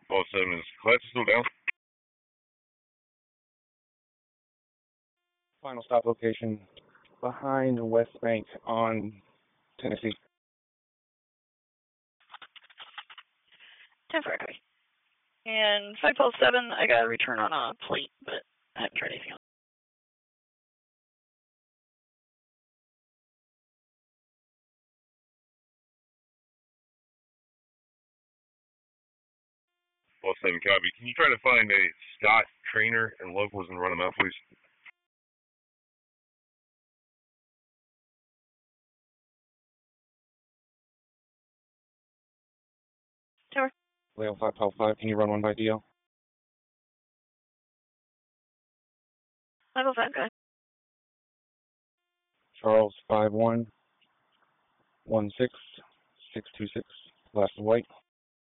All 7 is class still down. Final stop location behind West Bank on Tennessee. 10 for echo. And 512-7, I got a return on a plate, but I haven't tried anything else. All 7 copy. Can you try to find a Scott trainer and locals and run them out, please? Tower. Leo 512-5, can you run one by DL? 505, go ahead. Charles 5116 626, last of white.